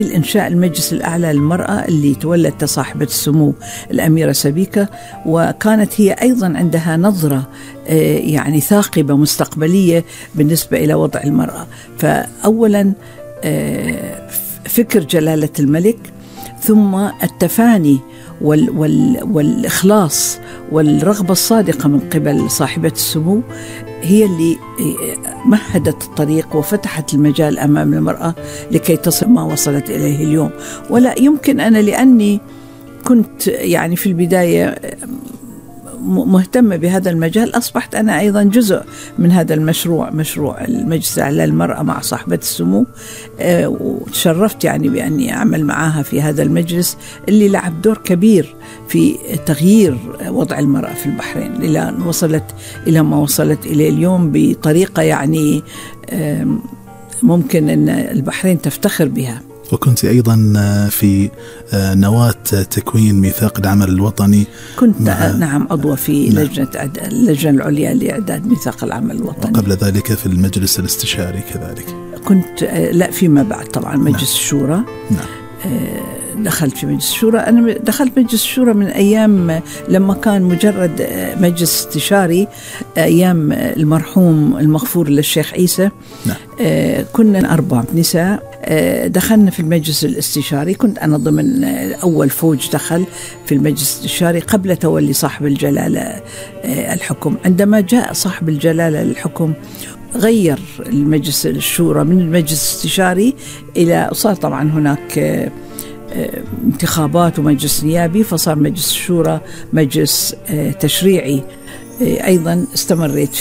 الإنشاء المجلس الأعلى للمرأة اللي تولت صاحبة السمو الأميرة سبيكة، وكانت هي أيضا عندها نظرة يعني ثاقبة مستقبلية بالنسبة إلى وضع المرأة. فأولا فكر جلالة الملك، ثم التفاني والإخلاص والرغبة الصادقة من قبل صاحبة السمو هي اللي مهدت الطريق وفتحت المجال أمام المرأة لكي تصل ما وصلت إليه اليوم. ولا يمكن أنا لأني كنت يعني في البداية مهتمة بهذا المجال، أصبحت أنا أيضا جزء من هذا المشروع، مشروع المجلس الأعلى للمرأة مع صاحبة السمو، وتشرفت يعني بأني أعمل معها في هذا المجلس اللي لعب دور كبير في تغيير وضع المرأة في البحرين إلى أن وصلت إلى ما وصلت إليه اليوم بطريقة يعني ممكن أن البحرين تفتخر بها. وكنت أيضا في نواة تكوين ميثاق العمل الوطني. كنت نعم عضوة في اللجنة العليا لإعداد ميثاق العمل الوطني، وقبل ذلك في المجلس الاستشاري كذلك. كنت لا فيما بعد طبعا مجلس الشورى. دخلت في مجلس الشورى. أنا دخلت مجلس الشورى من أيام لما كان مجرد مجلس استشاري، أيام المرحوم المغفور للشيخ عيسى. كنا 4 نساء دخلنا في المجلس الاستشاري. كنت أنا ضمن أول فوج دخل في المجلس الاستشاري قبل تولي صاحب الجلالة الحكم. عندما جاء صاحب الجلالة للحكم غير المجلس الشورى من المجلس الاستشاري إلى، صار طبعا هناك انتخابات ومجلس نيابي، فصار مجلس الشورى مجلس تشريعي. أيضا استمريت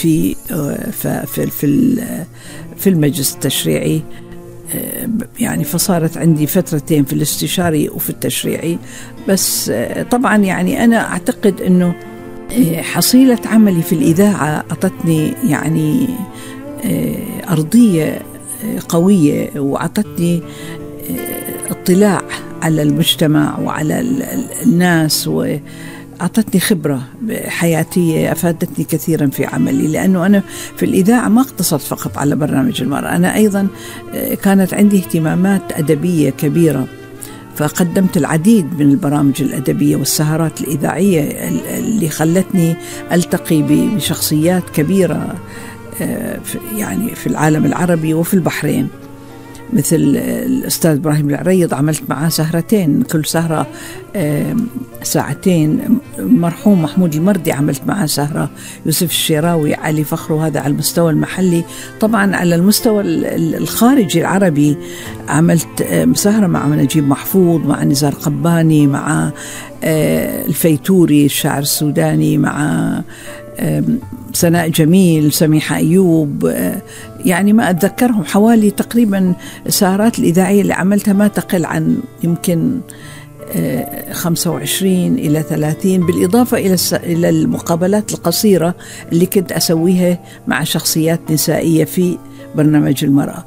في المجلس التشريعي يعني، فصارت عندي فترتين في الاستشاري وفي التشريعي. بس طبعا يعني أنا أعتقد أنه حصيلة عملي في الإذاعة أعطتني يعني أرضية قوية، وأعطتني اطلاع على المجتمع وعلى الناس، وأعطتني خبرة حياتية أفادتني كثيرا في عملي. لأنه أنا في الإذاعة ما اقتصرت فقط على برنامج المرأة، أنا أيضا كانت عندي اهتمامات أدبية كبيرة، فقدمت العديد من البرامج الأدبية والسهرات الإذاعية اللي خلتني ألتقي بشخصيات كبيرة يعني في العالم العربي وفي البحرين، مثل الأستاذ إبراهيم العريض، عملت معاه سهرتين كل سهرة 2 ساعتين. المرحوم محمود المردي عملت معاه سهرة، يوسف الشيراوي، علي فخر، وهذا على المستوى المحلي. طبعا على المستوى الخارجي العربي عملت سهرة مع نجيب محفوظ، مع نزار قباني، مع الفيتوري الشاعر السوداني، مع سناء جميل، سميحة أيوب، يعني ما أتذكرهم. حوالي تقريبا السهرات الإذاعية اللي عملتها ما تقل عن يمكن 25 إلى 30، بالإضافة إلى المقابلات القصيرة اللي كنت أسويها مع شخصيات نسائية في برنامج المرأة.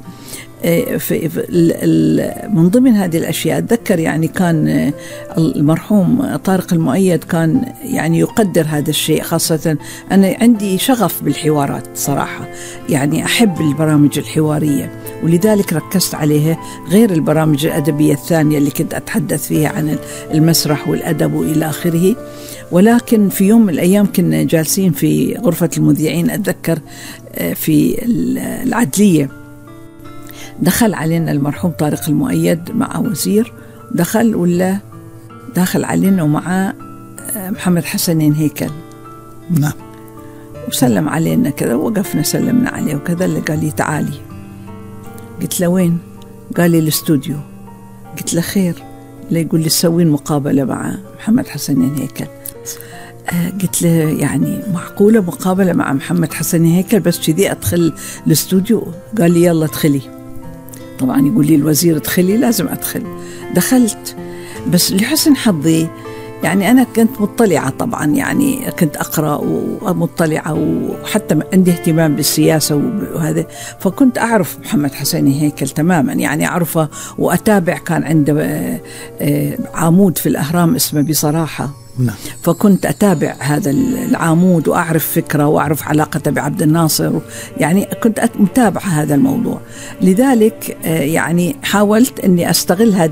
من ضمن هذه الأشياء أتذكر يعني كان المرحوم طارق المؤيد كان يعني يقدر هذا الشيء، خاصة أنا عندي شغف بالحوارات صراحة، يعني أحب البرامج الحوارية، ولذلك ركزت عليها غير البرامج الأدبية الثانية اللي كنت أتحدث فيها عن المسرح والأدب وإلى آخره. ولكن في يوم من الأيام كنا جالسين في غرفة المذيعين، أتذكر في العدلية، دخل علينا المرحوم طارق المؤيد مع وزير، دخل علينا ومع محمد حسنين هيكل. نعم. وسلم علينا كذا، وقفنا سلمنا عليه وكذا. اللي قال لي تعالي. قلت له وين؟ قال لي الاستوديو. قلت له خير؟ اللي يقول لي تسوين مقابلة مع محمد حسنين هيكل. قلت له يعني معقولة مقابلة مع محمد حسنين هيكل بس كذي أدخل الاستوديو؟ قال لي يلا ادخلي. طبعا يقول لي الوزير ادخلي، لازم أدخل. دخلت، بس لحسن حظي يعني أنا كنت مطلعة طبعا، يعني كنت أقرأ ومطلعة، وحتى عندي اهتمام بالسياسة وهذا، فكنت أعرف محمد حسين هيكل تماما، يعني أعرفه وأتابع. كان عنده عمود في الأهرام اسمه بصراحة، نعم. فكنت أتابع هذا العامود وأعرف فكرة وأعرف علاقته بعبد الناصر، يعني كنت متابعة هذا الموضوع. لذلك يعني حاولت أني أستغل هذه